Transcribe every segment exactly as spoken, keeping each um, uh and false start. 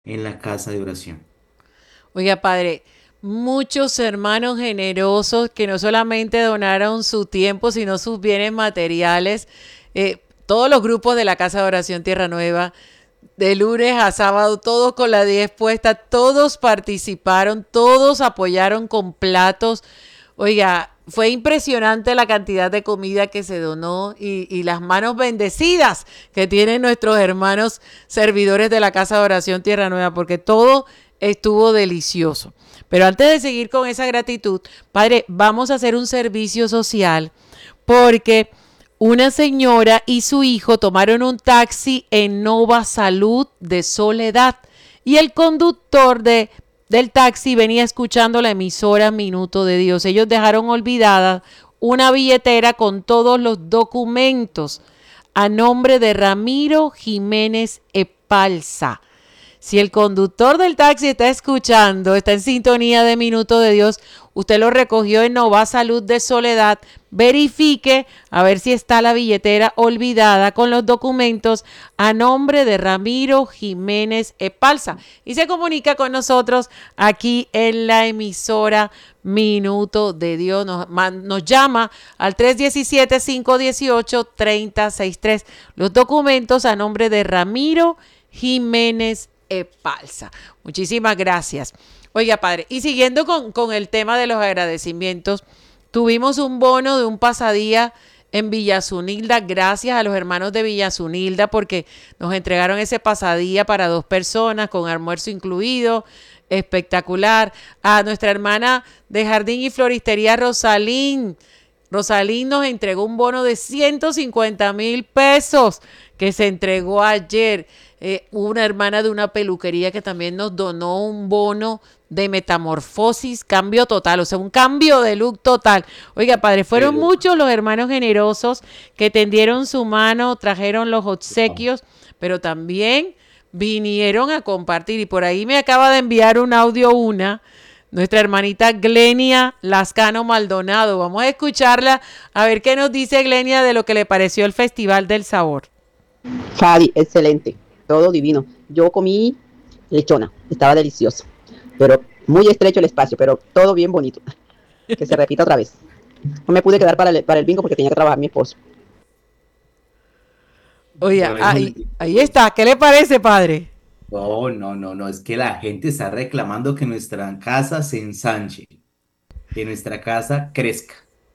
en la casa de oración. Oiga, padre, muchos hermanos generosos que no solamente donaron su tiempo, sino sus bienes materiales. Eh, todos los grupos de la Casa de Oración Tierra Nueva, de lunes a sábado, todos con la diez puesta, todos participaron, todos apoyaron con platos. Oiga, fue impresionante la cantidad de comida que se donó y, y las manos bendecidas que tienen nuestros hermanos servidores de la Casa de Oración Tierra Nueva, porque todo estuvo delicioso. Pero antes de seguir con esa gratitud, padre, vamos a hacer un servicio social porque una señora y su hijo tomaron un taxi en Nova Salud de Soledad y el conductor de, del taxi venía escuchando la emisora Minuto de Dios. Ellos dejaron olvidada una billetera con todos los documentos a nombre de Ramiro Jiménez Epalza. Si el conductor del taxi está escuchando, está en sintonía de Minuto de Dios, usted lo recogió en Nova Salud de Soledad, verifique a ver si está la billetera olvidada con los documentos a nombre de Ramiro Jiménez Epalza y se comunica con nosotros aquí en la emisora Minuto de Dios. Nos, nos llama al tres uno siete, cinco uno ocho, tres cero seis tres. Los documentos a nombre de Ramiro Jiménez Epalza. Muchísimas gracias. Oiga, padre, y siguiendo con, con el tema de los agradecimientos, tuvimos un bono de un pasadía en Villazunilda, gracias a los hermanos de Villazunilda, porque nos entregaron ese pasadía para dos personas, con almuerzo incluido, espectacular. A nuestra hermana de Jardín y Floristería, Rosalín. Rosalín nos entregó un bono de ciento cincuenta mil pesos que se entregó ayer. Eh, una hermana de una peluquería que también nos donó un bono de metamorfosis, cambio total, o sea, un cambio de look total. Oiga, padre, fueron Pero, muchos los hermanos generosos que tendieron su mano, trajeron los obsequios, pero también vinieron a compartir. Y por ahí me acaba de enviar un audio una, nuestra hermanita Glenia Lascano Maldonado. Vamos a escucharla, a ver qué nos dice Glenia de lo que le pareció el Festival del Sabor. Fabi, excelente, todo divino. Yo comí lechona, estaba delicioso, pero muy estrecho el espacio, pero todo bien bonito. Que se repita otra vez. No me pude quedar para el, para el bingo porque tenía que trabajar mi esposo. Oye, pero eso le ahí, ahí digo, está. ¿Qué le parece, padre? no, no, no, no, es que la gente está reclamando que nuestra casa se ensanche, que nuestra casa crezca.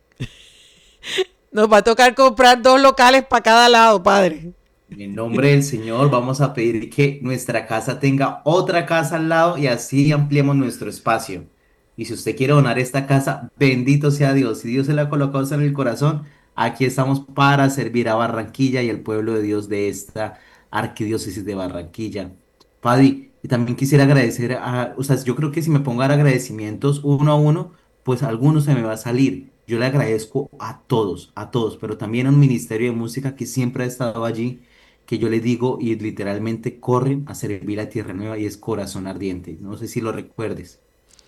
Nos va a tocar comprar dos locales para cada lado, padre. En nombre del Señor vamos a pedir que nuestra casa tenga otra casa al lado y así ampliemos nuestro espacio. Y si usted quiere donar esta casa, bendito sea Dios. Si Dios se la ha colocado en el corazón, aquí estamos para servir a Barranquilla y al pueblo de Dios de esta arquidiócesis de Barranquilla. Padre, y también quisiera agradecer a, o sea, yo creo que si me pongo a dar agradecimientos uno a uno, pues algunos se me va a salir. Yo le agradezco a todos, a todos, pero también a un ministerio de música que siempre ha estado allí, que yo le digo y literalmente corren a servir a Tierra Nueva y es Corazón Ardiente. No sé si lo recuerdes.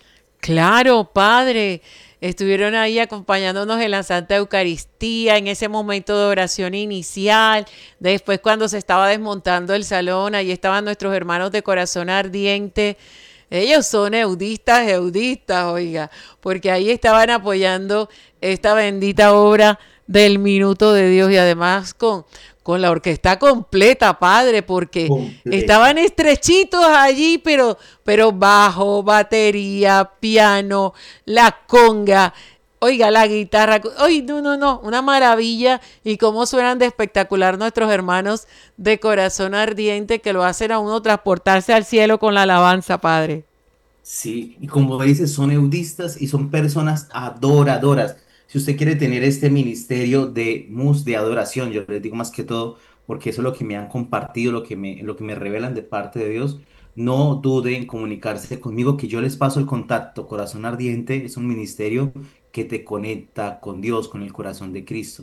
Claro, padre. Estuvieron ahí acompañándonos en la Santa Eucaristía, en ese momento de oración inicial. Después, cuando se estaba desmontando el salón, ahí estaban nuestros hermanos de Corazón Ardiente. Ellos son eudistas, eudistas, oiga, porque ahí estaban apoyando esta bendita obra del Minuto de Dios y además con, con la orquesta completa, padre, porque Completa. estaban estrechitos allí, pero, pero bajo, batería, piano, la conga, oiga, la guitarra, oye, no, no, no, una maravilla y cómo suenan de espectacular nuestros hermanos de Corazón Ardiente que lo hacen a uno transportarse al cielo con la alabanza, padre. Sí, y como dices, son eudistas y son personas adoradoras. Si usted quiere tener este ministerio de mus, de adoración, yo les digo más que todo, porque eso es lo que me han compartido, lo que me, lo que me revelan de parte de Dios, no dude en comunicarse conmigo, que yo les paso el contacto. Corazón Ardiente es un ministerio que te conecta con Dios, con el corazón de Cristo.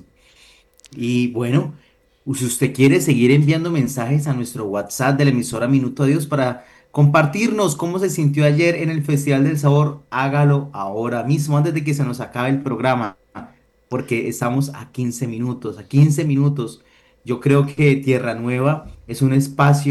Y bueno, si usted quiere seguir enviando mensajes a nuestro WhatsApp de la emisora Minuto a Dios para compartirnos cómo se sintió ayer en el Festival del Sabor, hágalo ahora mismo, antes de que se nos acabe el programa, porque estamos a quince minutos, a quince minutos. Yo creo que Tierra Nueva es un espacio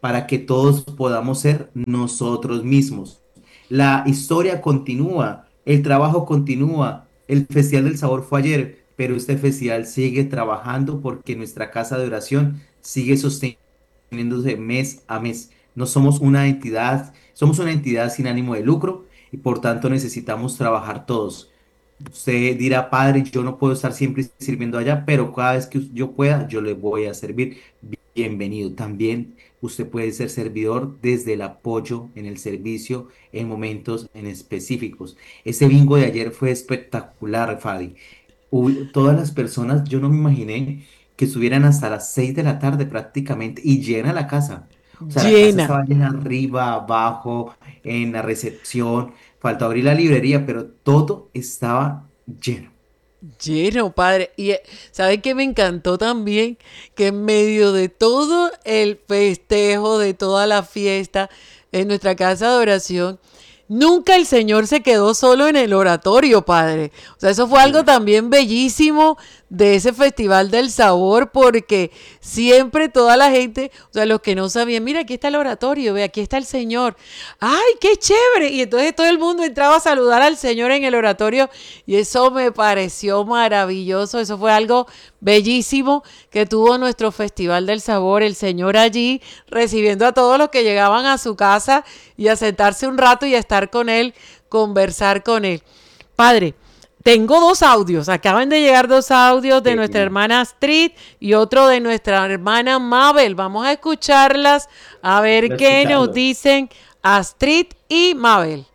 para que todos podamos ser nosotros mismos. La historia continúa, el trabajo continúa. El Festival del Sabor fue ayer, pero este festival sigue trabajando porque nuestra casa de oración sigue sosteniéndose mes a mes. No somos una entidad, somos una entidad sin ánimo de lucro y por tanto necesitamos trabajar todos. Usted dirá, padre, yo no puedo estar siempre sirviendo allá, pero cada vez que yo pueda, yo le voy a servir. Bienvenido. También usted puede ser servidor desde el apoyo en el servicio en momentos en específicos. Ese bingo de ayer fue espectacular, Fadi. Hubo- todas las personas, yo no me imaginé que estuvieran hasta las seis de la tarde prácticamente y llena la casa. O sea, la casa Llena. estaba llena arriba, abajo, en la recepción. Faltó abrir la librería, pero todo estaba lleno. Lleno, padre. Y eh, ¿sabe qué me encantó también? Que en medio de todo el festejo, de toda la fiesta, en nuestra casa de oración, nunca el Señor se quedó solo en el oratorio, padre. O sea, eso fue algo Sí. también bellísimo de ese Festival del Sabor, porque siempre toda la gente, o sea, los que no sabían, mira, aquí está el oratorio, ve, aquí está el Señor. ¡Ay, qué chévere! Y entonces todo el mundo entraba a saludar al Señor en el oratorio y eso me pareció maravilloso. Eso fue algo bellísimo que tuvo nuestro Festival del Sabor, el Señor allí recibiendo a todos los que llegaban a su casa y a sentarse un rato y a estar con Él, conversar con Él. Padre, tengo dos audios, acaban de llegar dos audios de nuestra Sí, hermana Astrid y otro de nuestra hermana Mabel. Vamos a escucharlas a ver quiero qué nos escucharlos. dicen Astrid y Mabel.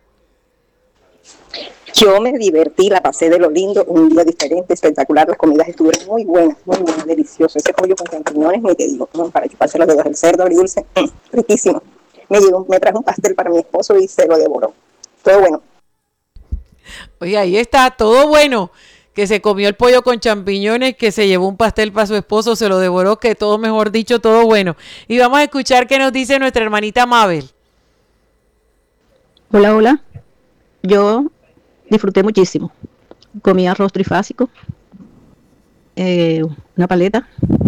Yo me divertí, la pasé de lo lindo, un día diferente, espectacular, las comidas estuvieron muy buenas, muy buenas, delicioso. Ese pollo con champiñones, ni te digo, mm, para chuparse los dedos, el cerdo agridulce, mm, riquísimo. Me, llegó, me trajo un pastel para mi esposo y se lo devoró. Todo bueno. Oye, ahí está, todo bueno. Que se comió el pollo con champiñones, que se llevó un pastel para su esposo, se lo devoró, que todo, mejor dicho, todo bueno. Y vamos a escuchar qué nos dice nuestra hermanita Mabel. Hola, hola. Yo disfruté muchísimo. Comí arroz trifásico, eh, una paleta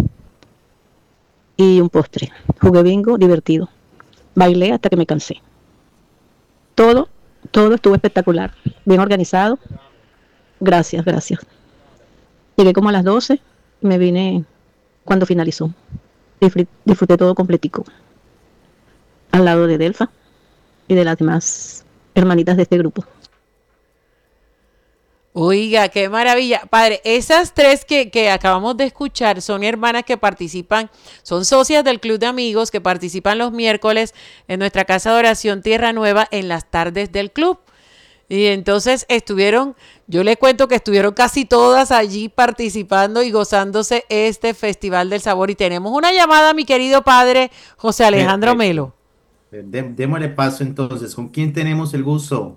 y un postre. Jugué bingo, divertido. Bailé hasta que me cansé. Todo, todo estuvo espectacular. Bien organizado. Gracias, gracias. Llegué como a las doce y me vine cuando finalizó. Disfruté, disfruté todo completico. Al lado de Delfa y de las demás hermanitas de este grupo. Oiga, qué maravilla. Padre, esas tres que, que acabamos de escuchar son hermanas que participan, son socias del Club de Amigos que participan los miércoles en nuestra casa de oración Tierra Nueva en las tardes del club. Y entonces estuvieron, yo le cuento que estuvieron casi todas allí participando y gozándose este Festival del Sabor. Y tenemos una llamada, mi querido padre José Alejandro Perfecto. Melo. Dé- démosle paso entonces. ¿Con quién tenemos el gusto?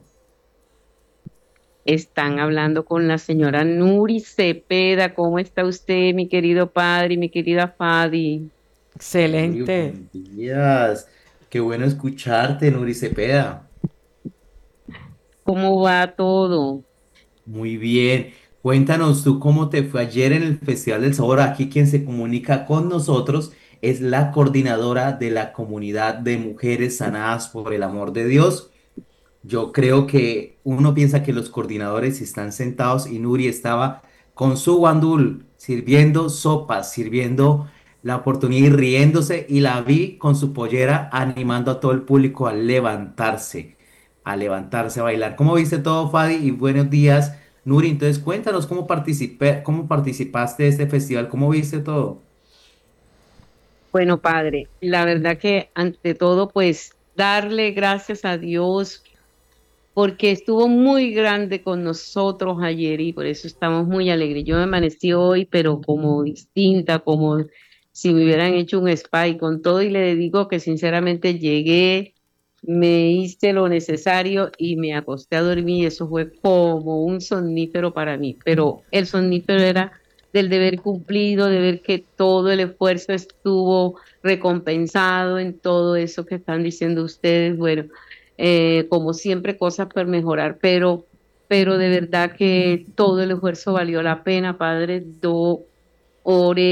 Están hablando con la señora Nuri Cepeda. ¿Cómo está usted, mi querido padre y mi querida Fadi? Muy Excelente. buenos días. Qué bueno escucharte, Nuri Cepeda. ¿Cómo va todo? Muy bien. Cuéntanos tú cómo te fue ayer en el Festival del Sabor. Aquí quien se comunica con nosotros es la coordinadora de la comunidad de mujeres sanadas por el amor de Dios. Yo creo que uno piensa que los coordinadores están sentados y Nuri estaba con su guandul sirviendo sopas, sirviendo la oportunidad y riéndose y la vi con su pollera animando a todo el público a levantarse, a levantarse a bailar. ¿Cómo viste todo, Fadi? Y buenos días, Nuri. Entonces cuéntanos cómo participé, cómo participaste de este festival, cómo viste todo. Bueno, padre, la verdad que ante todo, pues darle gracias a Dios porque estuvo muy grande con nosotros ayer y por eso estamos muy alegres. Yo me amanecí hoy, pero como distinta, como si me hubieran hecho un spa y con todo y le digo que sinceramente llegué, me hice lo necesario y me acosté a dormir y eso fue como un somnífero para mí, pero el somnífero era del deber cumplido, de ver que todo el esfuerzo estuvo recompensado en todo eso que están diciendo ustedes. Bueno, eh, como siempre, cosas por mejorar, pero, pero de verdad que todo el esfuerzo valió la pena, Padre. Yo oré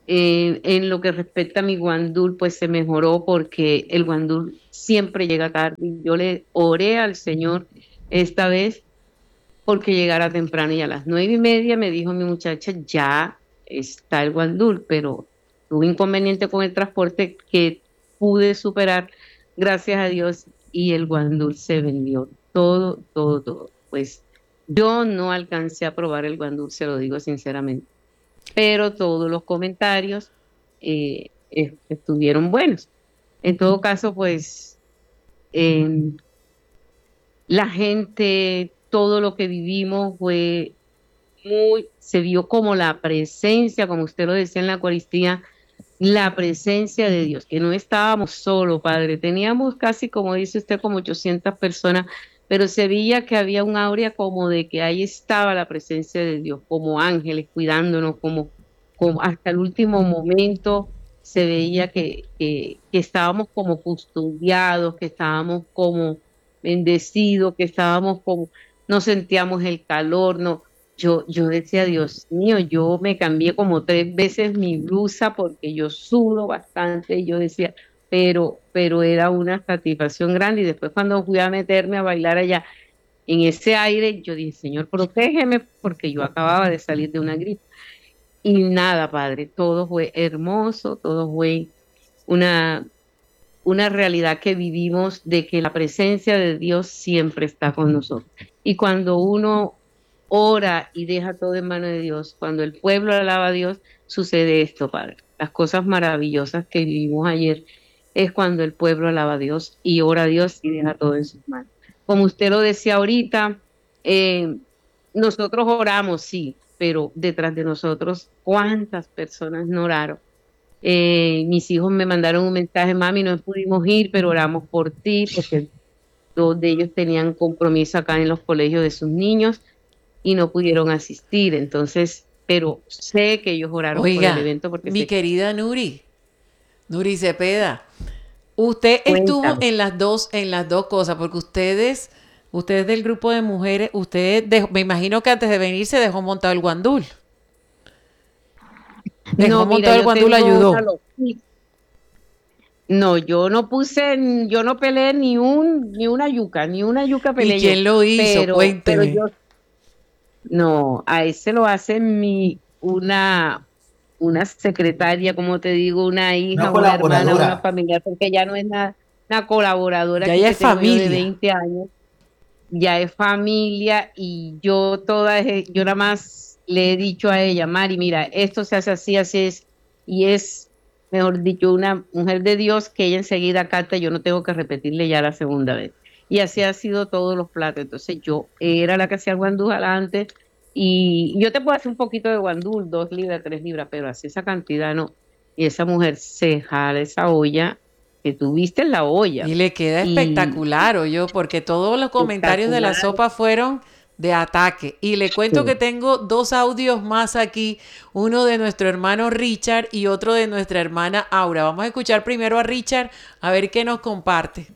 Eh, en lo que respecta a mi guandul, pues se mejoró porque el guandul siempre llega tarde. Yo le oré al Señor esta vez porque llegara temprano y a las nueve y media me dijo mi muchacha, ya está el guandul, pero tuve inconveniente con el transporte que pude superar, gracias a Dios, y el guandul se vendió todo, todo, todo. Pues yo no alcancé a probar el guandul, se lo digo sinceramente, pero todos los comentarios eh, eh, estuvieron buenos. En todo caso, pues eh, la gente, todo lo que vivimos fue muy, se vio como la presencia, como usted lo decía en la Eucaristía, la presencia de Dios, que no estábamos solos, Padre, teníamos casi, como dice usted, como ochocientas personas, pero se veía que había un áurea como de que ahí estaba la presencia de Dios, como ángeles cuidándonos, como, como hasta el último momento se veía que, que, que estábamos como custodiados, que estábamos como bendecidos, que estábamos como, no sentíamos el calor, no. Yo, yo decía, Dios mío, yo me cambié como tres veces mi blusa porque yo sudo bastante y yo decía, pero, pero era una satisfacción grande. Y después cuando fui a meterme a bailar allá en ese aire, yo dije, Señor, protégeme porque yo acababa de salir de una gripe. Y nada, Padre, todo fue hermoso, todo fue una, una realidad que vivimos de que la presencia de Dios siempre está con nosotros. Y cuando uno ora y deja todo en manos de Dios, cuando el pueblo alaba a Dios, sucede esto, Padre. Las cosas maravillosas que vivimos ayer es cuando el pueblo alaba a Dios y ora a Dios y deja todo en sus manos. Como usted lo decía ahorita, eh, nosotros oramos, sí, pero detrás de nosotros, ¿cuántas personas no oraron? Eh, mis hijos me mandaron un mensaje, mami, no pudimos ir, pero oramos por ti, porque dos de ellos tenían compromiso acá en los colegios de sus niños y no pudieron asistir. Entonces, pero sé que ellos oraron por el Oiga, evento porque mi sé. querida Nuri, Nuri Cepeda, usted estuvo Cuéntame. en las dos, en las dos cosas, porque ustedes, ustedes del grupo de mujeres, usted dejó- me imagino que antes de venir se dejó montado el guandul. Dejó No, mira, montado el yo guandul, tengo una ayudó. loquita. No, yo no puse, yo no peleé ni un, ni una yuca, ni una yuca ¿Y peleé yo, quién lo hizo? pero, pero Cuénteme. yo, no, a ese lo hace mi, una, una secretaria, como te digo, una Una hija, una hermana, una colaboradora. familiar, porque ya no es nada, una colaboradora Ya aquí ella que es tengo yo de familia. veinte años, ya es familia y yo toda, yo nada más le he dicho a ella, Mari, mira, esto se hace así, así es, y es, mejor dicho, una mujer de Dios que ella enseguida canta, yo no tengo que repetirle ya la segunda vez. Y así ha sido todos los platos. Entonces yo era la que hacía el guandú antes y yo te puedo hacer un poquito de guandú, dos libras, tres libras, pero así esa cantidad no. Y esa mujer se jala esa olla que tú viste en la olla Y le queda y espectacular, yo, porque todos los comentarios de la espectacular. sopa fueron de ataque. Y le cuento que Sí. tengo dos audios más aquí, uno de nuestro hermano Richard y otro de nuestra hermana Aura. Vamos a escuchar primero a Richard a ver qué nos comparte.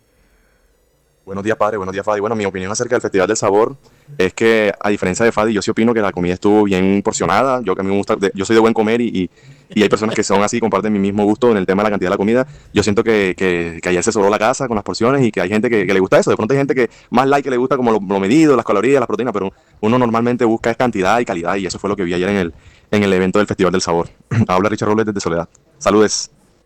Buenos días, padre. Buenos días, Fadi. Bueno, mi opinión acerca del Festival del Sabor es que, a diferencia de Fadi, yo sí opino que la comida estuvo bien porcionada. Yo que a mí me gusta, de- yo soy de buen comer y, y, y hay personas que son así, comparten mi mismo gusto en el tema de la cantidad de la comida. Yo siento que, que, que ayer se sobró la casa con las porciones y que hay gente que, que le gusta eso. De pronto hay gente que más like que le gusta como lo, lo medido, las calorías, las proteínas, pero uno normalmente busca es cantidad y calidad y eso fue lo que vi ayer en el, en el evento del Festival del Sabor. Habla Richard Robles desde Soledad. Saludes.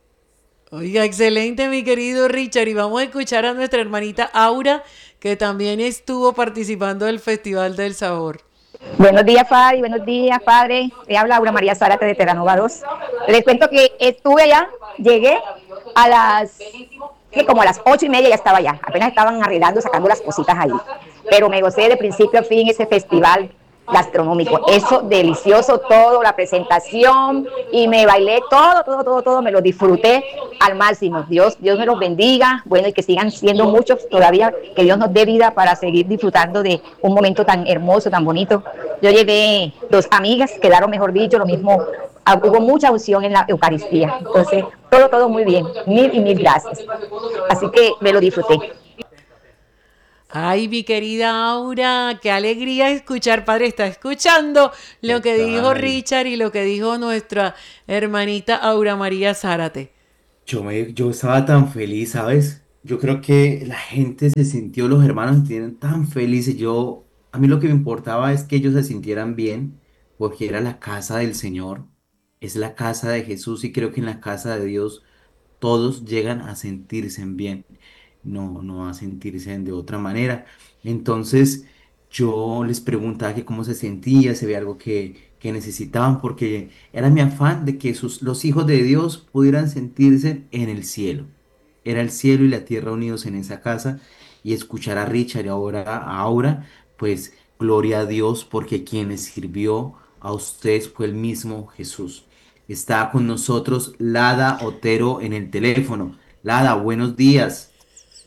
Oiga, excelente, mi querido Richard. Y vamos a escuchar a nuestra hermanita Aura, que también estuvo participando del Festival del Sabor. Buenos días, Fabi. Buenos días, padre. Le habla Aura María Zárate de Terranova dos. Les cuento que estuve allá, llegué a las, que como a las ocho y media ya estaba allá. Apenas estaban arreglando, sacando las cositas ahí. Pero me gocé de principio a fin ese festival gastronómico. Eso delicioso todo, la presentación y me bailé todo, todo, todo, todo. Me lo disfruté al máximo. Dios, Dios me los bendiga. Bueno, y que sigan siendo muchos todavía, que Dios nos dé vida para seguir disfrutando de un momento tan hermoso, tan bonito. Yo llevé dos amigas, quedaron, mejor dicho, lo mismo. Ah, hubo mucha unción en la Eucaristía. Entonces, todo, todo muy bien. Mil y mil gracias. Así que me lo disfruté. Ay, mi querida Aura, qué alegría escuchar, padre, está escuchando lo ¿Qué que dijo tal? Richard y lo que dijo nuestra hermanita Aura María Zárate. Yo me, yo estaba tan feliz, ¿sabes? Yo creo que la gente se sintió, los hermanos se sintieron tan felices. Yo, a mí lo que me importaba es que ellos se sintieran bien, porque era la casa del Señor, es la casa de Jesús y creo que en la casa de Dios todos llegan a sentirse bien, no, no a sentirse de otra manera. Entonces yo les preguntaba que cómo se sentía, si había algo que, que necesitaban, porque era mi afán de que sus, los hijos de Dios pudieran sentirse en el cielo. Era el cielo y la tierra unidos en esa casa y escuchar a Richard y ahora a Aura, pues gloria a Dios porque quien les sirvió a ustedes fue el mismo Jesús. Está con nosotros Lada Otero en el teléfono. Lada, buenos días.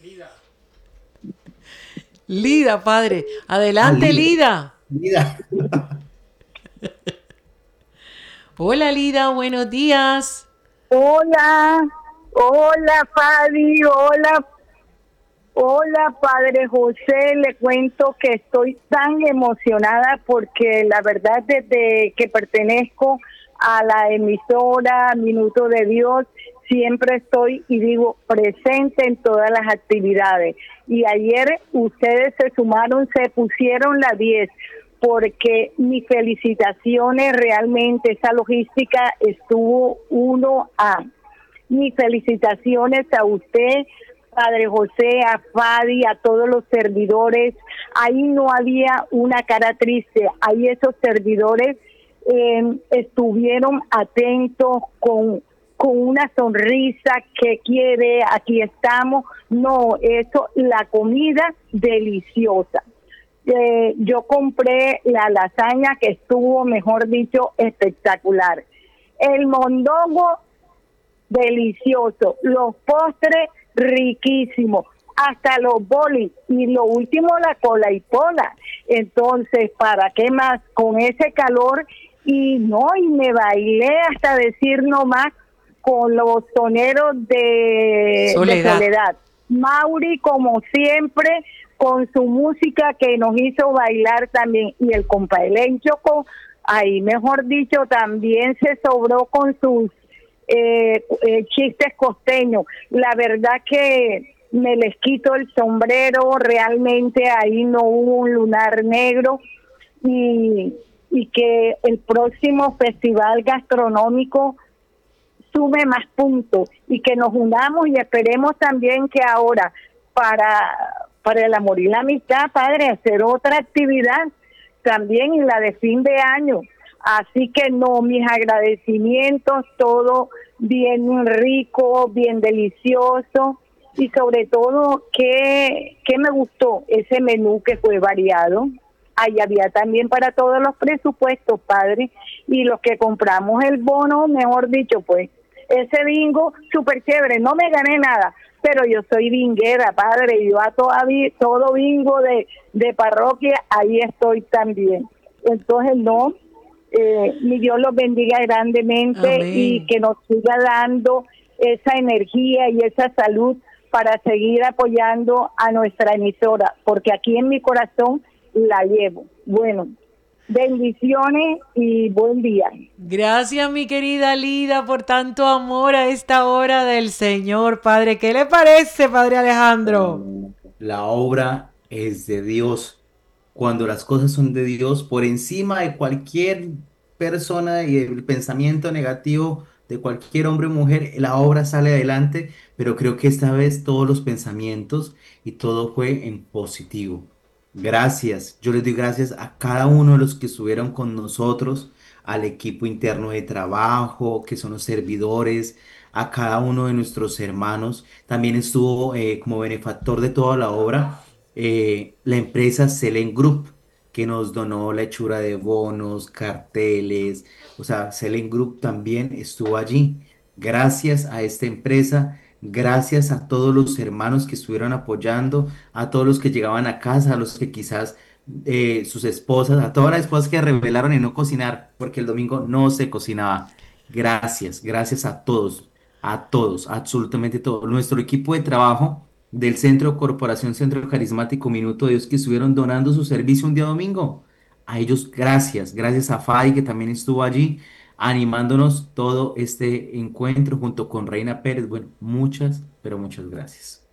Lida, padre, Ah, adelante, Lida. Lida. Lida. Hola, Lida, buenos días. Hola, hola Fabi, hola, hola Padre José, le cuento que estoy tan emocionada porque la verdad desde que pertenezco a la emisora Minuto de Dios, siempre estoy y digo presente en todas las actividades. Y ayer ustedes se sumaron, se pusieron la diez, porque mis felicitaciones realmente, esa logística estuvo uno a. Mis felicitaciones a usted, Padre José, a Fadi, a todos los servidores. Ahí no había una cara triste, ahí esos servidores eh, estuvieron atentos con, con una sonrisa que quiere, aquí estamos. No, eso, la comida deliciosa. Eh, yo compré la lasaña que estuvo, mejor dicho, espectacular. El mondongo delicioso, los postres riquísimos, hasta los bolis y lo último la cola y pola. Entonces, ¿para qué más? Con ese calor y no, y me bailé hasta decir no más con los soneros de de Soledad. Soledad. Mauri, como siempre, con su música que nos hizo bailar también, y el compa Elencho, con, ahí mejor dicho, también se sobró con sus eh, eh, chistes costeños. La verdad que me les quito el sombrero, realmente ahí no hubo un lunar negro, y, y que el próximo festival gastronómico sume más puntos y que nos unamos y esperemos también que ahora para, para el amor y la amistad, padre, hacer otra actividad también y la de fin de año. Así que no, mis agradecimientos, todo bien rico, bien delicioso y sobre todo que, que me gustó ese menú que fue variado. Ahí había también para todos los presupuestos, padre, y los que compramos el bono, mejor dicho, pues, ese bingo súper chévere, no me gané nada, pero yo soy binguera, padre, y yo a toda, todo bingo de, de parroquia, ahí estoy también. Entonces, no, eh, mi Dios los bendiga grandemente. Amén. Y que nos siga dando esa energía y esa salud para seguir apoyando a nuestra emisora, porque aquí en mi corazón la llevo. Bueno, bendiciones y buen día. Gracias, mi querida Lida, por tanto amor a esta hora del Señor, Padre. ¿Qué le parece, Padre Alejandro? La obra es de Dios. Cuando las cosas son de Dios, por encima de cualquier persona y el pensamiento negativo de cualquier hombre o mujer, la obra sale adelante, pero creo que esta vez todos los pensamientos y todo fue en positivo. Gracias. Yo les doy gracias a cada uno de los que estuvieron con nosotros, al equipo interno de trabajo, que son los servidores, a cada uno de nuestros hermanos. También estuvo eh, como benefactor de toda la obra eh, la empresa Selen Group, que nos donó la hechura de bonos, carteles, o sea, Selen Group también estuvo allí. Gracias a esta empresa, gracias a todos los hermanos que estuvieron apoyando, a todos los que llegaban a casa, a los que quizás eh, sus esposas, a todas las esposas que revelaron en no cocinar, porque el domingo no se cocinaba. Gracias, gracias a todos, a todos, absolutamente todos. Nuestro equipo de trabajo del Centro Corporación Centro Carismático Minuto de Dios que estuvieron donando su servicio un día domingo. A ellos gracias, gracias a Fadi que también estuvo allí animándonos todo este encuentro junto con Reina Pérez. Bueno, muchas, pero muchas gracias.